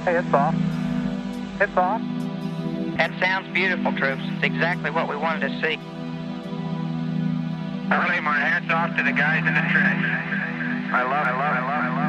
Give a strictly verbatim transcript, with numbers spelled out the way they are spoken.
Hey, it's off. It's off. That sounds beautiful, troops. It's exactly what we wanted to see. I leave my hats off to the guys in the trench. I love, I love, I love, I love.